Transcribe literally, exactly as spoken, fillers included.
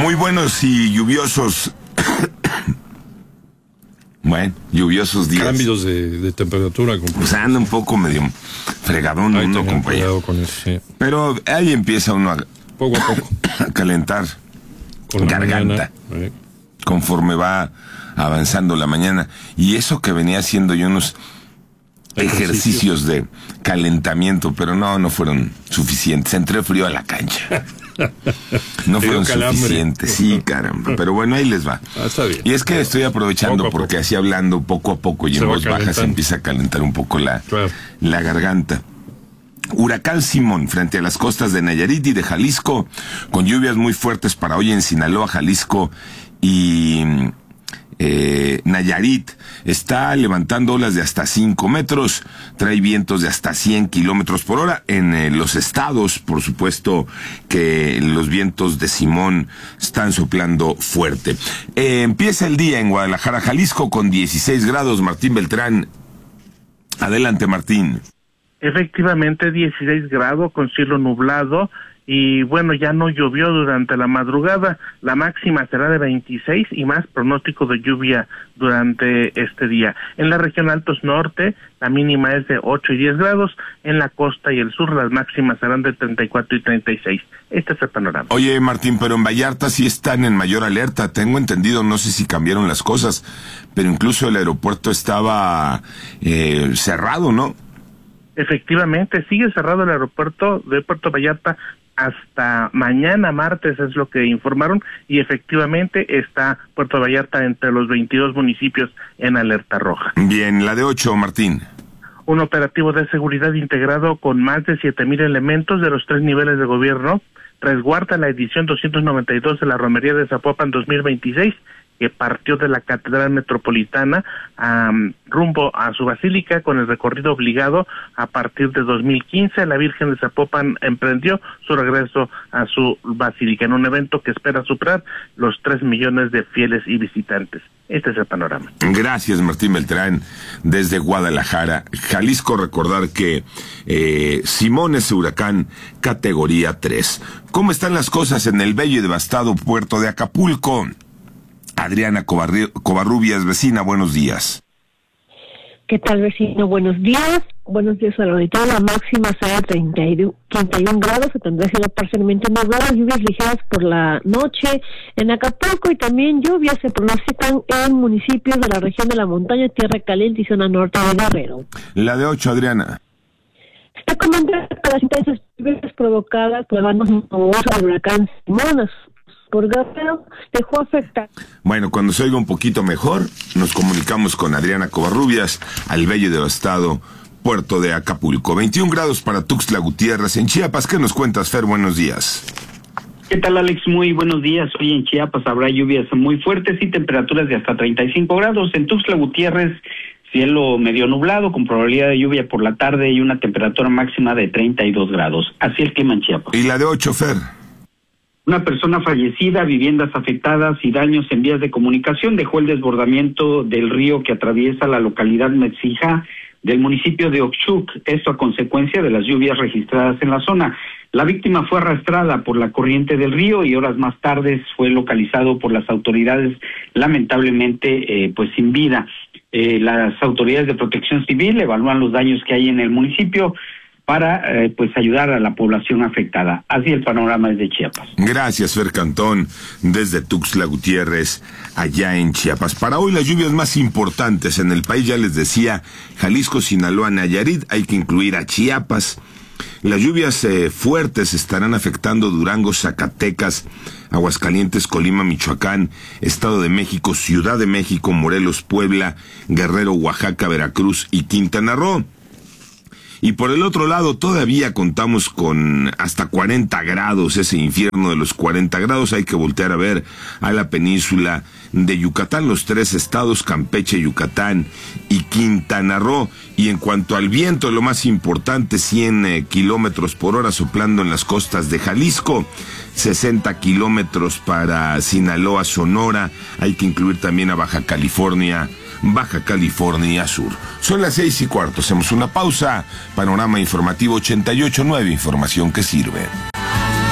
Muy buenos y lluviosos. Bueno, lluviosos días. Cambios de, de temperatura. Pues anda un poco medio fregadón Ahí uno, tengan compañero. cuidado con eso, sí. Pero ahí empieza uno a, Poco a poco. a calentar Con la garganta mañana, eh. conforme va avanzando la mañana. Y eso que venía haciendo yo unos ejercicios de calentamiento, pero no, no fueron suficientes. Entré frío a la cancha. No fueron suficientes, sí, caramba. Pero bueno, ahí les va. Ah, está bien. Y es que Pero estoy aprovechando poco a porque poco. así hablando poco a poco y Se en va voz baja se calentando. empieza a calentar un poco la, Claro. la garganta. Huracán Simón frente a las costas de Nayarit y de Jalisco, con lluvias muy fuertes para hoy en Sinaloa, Jalisco y eh, Nayarit. Está levantando olas de hasta cinco metros, trae vientos de hasta cien kilómetros por hora. En eh, los estados, por supuesto, que los vientos de Simón están soplando fuerte. Eh, empieza el día en Guadalajara, Jalisco, con dieciséis grados. Martín Beltrán. Adelante, Martín. Efectivamente, dieciséis grados con cielo nublado y bueno, ya no llovió durante la madrugada. La máxima será de veintiséis y más pronóstico de lluvia durante este día. En la región Altos Norte, la mínima es de ocho y diez grados. En la costa y el sur, las máximas serán de treinta y cuatro y treinta y seis. Este es el panorama. Oye, Martín, pero en Vallarta sí están en mayor alerta. Tengo entendido, no sé si cambiaron las cosas, pero incluso el aeropuerto estaba eh, cerrado, ¿no? Efectivamente, sigue cerrado el aeropuerto de Puerto Vallarta hasta mañana martes, es lo que informaron, y efectivamente está Puerto Vallarta entre los veintidós municipios en alerta roja. Bien, la de ocho, Martín. Un operativo de seguridad integrado con más de siete mil elementos de los tres niveles de gobierno resguarda la edición doscientos noventa y dos de la Romería de Zapopan dos mil veintiséis, que partió de la Catedral Metropolitana um, rumbo a su basílica con el recorrido obligado a partir de dos mil quince. La Virgen de Zapopan emprendió su regreso a su basílica en un evento que espera superar los tres millones de fieles y visitantes. Este es el panorama. Gracias, Martín Beltrán, desde Guadalajara, Jalisco. Recordar que eh, Simón es huracán categoría tres. ¿Cómo están las cosas en el bello y devastado puerto de Acapulco? Adriana Covarri- Covarrubias, vecina, buenos días. ¿Qué tal, vecino? Buenos días. Buenos días a la auditoría. La máxima será treinta y uno grados, se tendrá sido parcialmente nublado, lluvias ligeras por la noche en Acapulco y también lluvias se pronostican en municipios de la región de la montaña, Tierra Caliente y zona norte de Guerrero. La de ocho, Adriana. Está comentando que las intensas lluvias provocadas por la nubosa del huracán Simón por Guerrero dejó afectar. Bueno, cuando se oiga un poquito mejor, nos comunicamos con Adriana Covarrubias al bello y devastado puerto de Acapulco. veintiún grados para Tuxtla Gutiérrez en Chiapas. ¿Qué nos cuentas, Fer? Buenos días. ¿Qué tal, Alex? Muy buenos días. Hoy en Chiapas habrá lluvias muy fuertes y temperaturas de hasta treinta y cinco grados. En Tuxtla Gutiérrez, cielo medio nublado con probabilidad de lluvia por la tarde y una temperatura máxima de treinta y dos grados. Así el clima en Chiapas. ¿Y la de ocho, Fer? Una persona fallecida, viviendas afectadas y daños en vías de comunicación dejó el desbordamiento del río que atraviesa la localidad Metzija del municipio de Oxchuc, esto a consecuencia de las lluvias registradas en la zona. La víctima fue arrastrada por la corriente del río y horas más tarde fue localizado por las autoridades, lamentablemente eh, pues sin vida. Eh, las autoridades de protección civil evalúan los daños que hay en el municipio para eh, pues ayudar a la población afectada. Así el panorama desde Chiapas. Gracias, Fer Cantón, desde Tuxtla Gutiérrez, allá en Chiapas. Para hoy las lluvias más importantes en el país, ya les decía, Jalisco, Sinaloa, Nayarit, hay que incluir a Chiapas. Las lluvias eh, fuertes estarán afectando Durango, Zacatecas, Aguascalientes, Colima, Michoacán, Estado de México, Ciudad de México, Morelos, Puebla, Guerrero, Oaxaca, Veracruz y Quintana Roo. Y por el otro lado todavía contamos con hasta cuarenta grados, ese infierno de los cuarenta grados. Hay que voltear a ver a la península de Yucatán, los tres estados, Campeche, Yucatán y Quintana Roo. Y en cuanto al viento, lo más importante, cien eh, kilómetros por hora soplando en las costas de Jalisco, sesenta kilómetros para Sinaloa, Sonora. Hay que incluir también a Baja California, Baja California Sur. Son las seis y cuarto, hacemos una pausa. Panorama informativo ochenta y ocho punto nueve, información que sirve.